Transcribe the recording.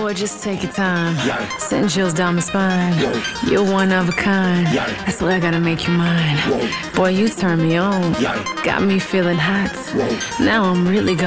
Boy, just take your time. Sending chills down my spine. You're one of a kind. I swear I gotta make you mine. Boy, you turn me on. Got me feeling hot. Now I'm really gone.